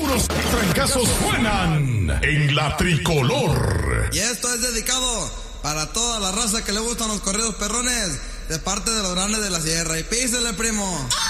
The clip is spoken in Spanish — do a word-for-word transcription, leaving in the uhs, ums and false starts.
puros trancazos suenan en la tricolor. Y esto es dedicado para toda la raza que le gustan los corridos perrones, de parte de los grandes de la sierra. Y písele, primo.